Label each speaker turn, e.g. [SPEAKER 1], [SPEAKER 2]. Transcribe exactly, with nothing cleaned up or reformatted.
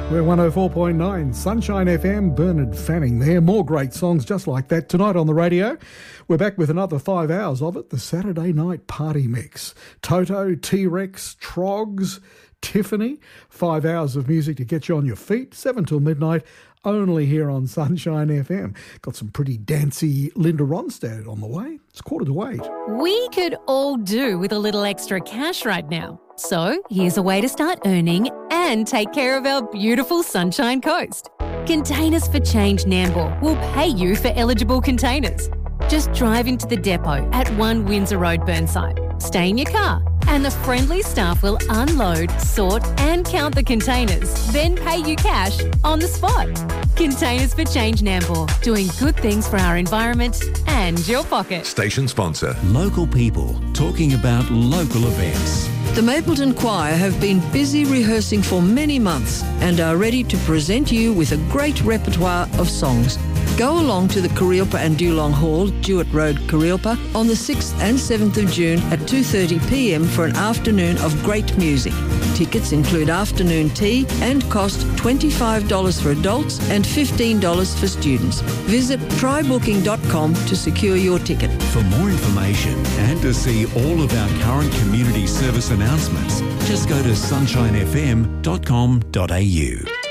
[SPEAKER 1] We're one oh four point nine, Sunshine F M, Bernard Fanning there. More great songs just like that tonight on the radio. We're back with another five hours of it, the Saturday night party mix. Toto, T-Rex, Trogs, Tiffany. Five hours of music to get you on your feet, seven till midnight, only here on Sunshine F M. Got some pretty dancey Linda Ronstadt on the way. It's quarter to eight.
[SPEAKER 2] We could all do with a little extra cash right now. So here's a way to start earning and take care of our beautiful Sunshine Coast. Containers for Change Nambour will pay you for eligible containers. Just drive into the depot at one Windsor Road, Burnside. Stay in your car and the friendly staff will unload, sort and count the containers, then pay you cash on the spot. Containers for Change Nambour, doing good things for our environment and your pocket.
[SPEAKER 3] Station sponsor.
[SPEAKER 4] Local people talking about local events.
[SPEAKER 5] The Mapleton Choir have been busy rehearsing for many months and are ready to present you with a great repertoire of songs. Go along to the Kurilpa and Dulong Hall, Jewett Road, Kurilpa, on the sixth and seventh of June at two thirty p m for an afternoon of great music. Tickets include afternoon tea and cost twenty-five dollars for adults and fifteen dollars for students. Visit try booking dot com to secure your ticket.
[SPEAKER 4] For more information and to see all of our current community service announcements, just go to sunshine f m dot com dot a u.